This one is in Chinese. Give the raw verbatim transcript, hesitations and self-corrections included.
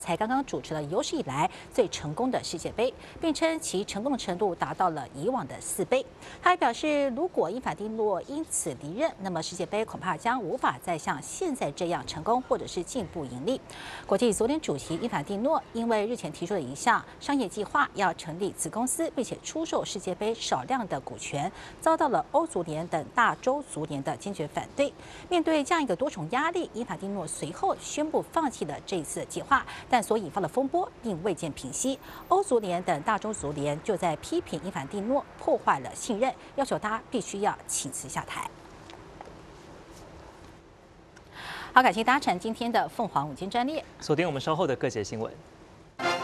才刚刚主持了有史以来最成功的世界杯，并称其成功程度达到了以往的四倍。他还表示，如果英法蒂诺因此离任，那么世界杯恐怕将无法再像现在这样成功或者是进步盈利。国际足联主席英法蒂诺因为日前提出了一项商业计划，要成立子公司，并且出售世界杯少量的股权，遭到了欧足联等大洲足联的坚决反对。面对这样一个多重压力，英法蒂诺随后宣布放弃了这一次的计划。但所引发的风波并未见平息，欧足联等大洲足联就在批评英法蒂诺破坏了信任，要求他必须要请辞下台。好，感谢搭乘今天的凤凰午间专列， 锁定我们稍后的各节新闻。